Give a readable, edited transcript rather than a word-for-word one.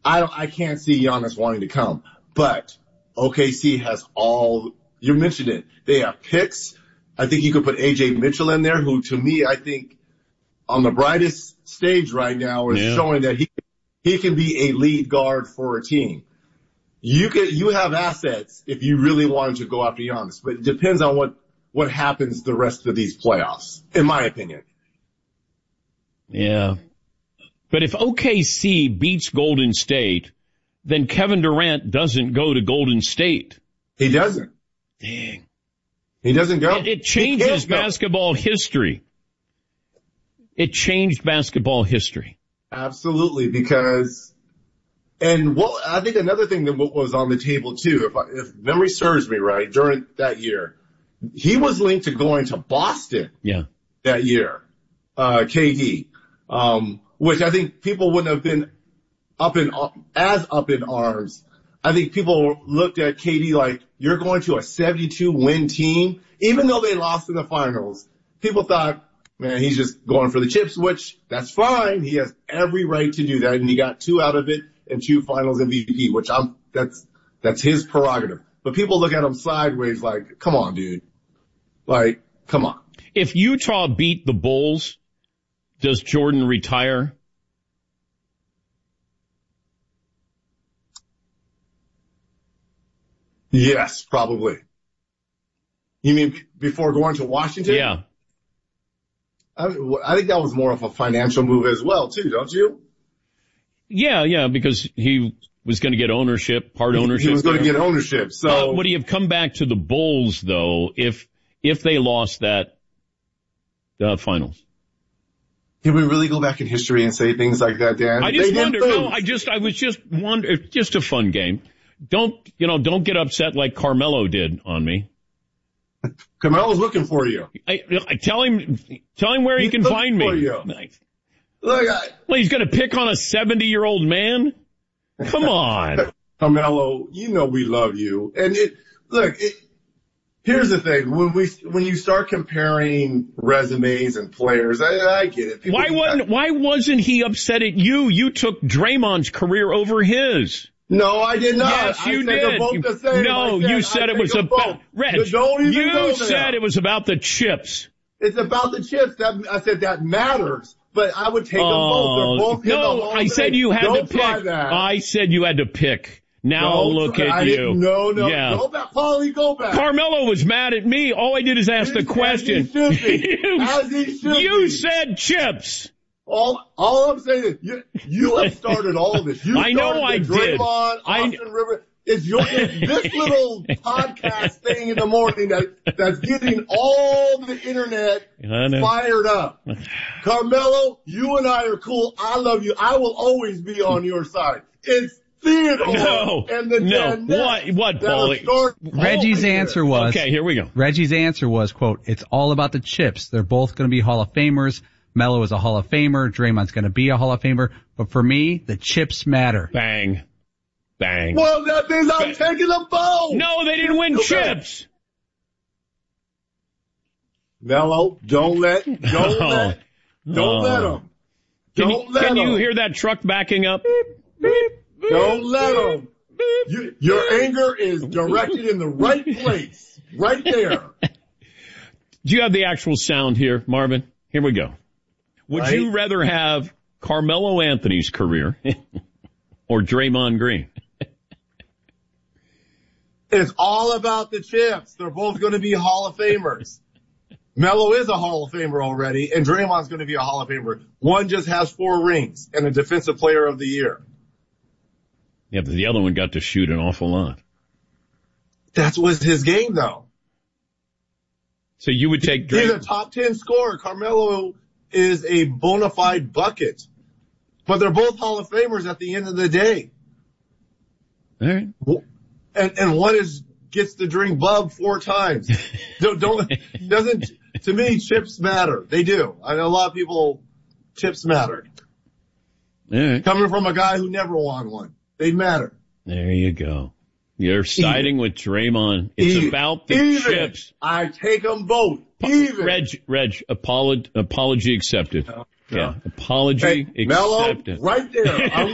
I can't see Giannis wanting to come. But OKC has you mentioned it. They have picks. I think you could put AJ Mitchell in there, who to me, I think on the brightest stage right now is showing that he can be a lead guard for a team. You have assets if you really wanted to go after Giannis, but it depends on what happens the rest of these playoffs, in my opinion. Yeah. But if OKC beats Golden State, then Kevin Durant doesn't go to Golden State. He doesn't. Dang. He doesn't go. It changes basketball history. It changed basketball history. Absolutely, because, I think another thing that was on the table too, if memory serves me right, during that year, he was linked to going to Boston. Yeah. That year, KD, which I think people wouldn't have been up in arms. I think people looked at KD like, you're going to a 72-win team, even though they lost in the finals. People thought, man, he's just going for the chips, which that's fine. He has every right to do that, and he got 2 out of it and 2 finals MVP, which that's his prerogative. But people look at him sideways like, come on, dude. Like, come on. If Utah beat the Bulls, does Jordan retire? Yes, probably. You mean before going to Washington? Yeah. I think that was more of a financial move as well, too, don't you? Yeah, because he was going to get part ownership. He was going to get ownership. So would he have come back to the Bulls, though, if they lost that finals? Can we really go back in history and say things like that, Dan? I just wonder. No, I was just wondering. Just a fun game. Don't get upset like Carmelo did on me. Carmelo's looking for you. I tell him where he can find me. Look, he's going to pick on a 70-year-old man? Come on. Carmelo, you know we love you. And here's the thing. When you start comparing resumes and players, I get it. Why wasn't he upset at you? You took Draymond's career over his. No, I did not. Yes, you did. They're both the same. No, you said it was about Reg. You said it was about the chips. It's about the chips. I said that matters, but I would take them both. They're both in the Hall of Fame. I said you had to pick. Try that. I said you had to pick. Now look at you. No. Yeah. Go back, Paulie. Go back. Carmelo was mad at me. All I did is ask the question. As he should be. You said chips. All I'm saying is you have started all of this. I know I did. Draymond, Austin Rivers. It's this little podcast thing in the morning that's getting all the internet fired up. Carmelo, you and I are cool. I love you. I will always be on your side. It's Theodore and the What, Paulie? Reggie's answer was, okay, here we go. Reggie's answer was, quote, it's all about the chips. They're both going to be Hall of Famers. Melo is a Hall of Famer. Draymond's going to be a Hall of Famer. But for me, the chips matter. Bang. Well, that means I'm taking them both. No, they didn't win chips. Melo, don't let them. Can you hear that truck backing up? Don't let them. Your anger is directed in the right place. Right there. Do you have the actual sound here, Marvin? Here we go. Would you rather have Carmelo Anthony's career or Draymond Green? It's all about the chips. They're both going to be Hall of Famers. Melo is a Hall of Famer already, and Draymond's going to be a Hall of Famer. One just has 4 rings and a Defensive Player of the Year. Yeah, but the other one got to shoot an awful lot. That was his game, though. So you would take Draymond. He's a top 10 scorer. Carmelo is a bona fide bucket. But they're both Hall of Famers at the end of the day. All right. And one gets to drink Bub 4 times. To me, chips matter. They do. I know a lot of people, chips matter. All right. Coming from a guy who never won one. They matter. There you go. You're siding with Draymond. It's about the chips. I take them both. Even. Reg, apology accepted. Yeah, apology accepted. Melo, right there.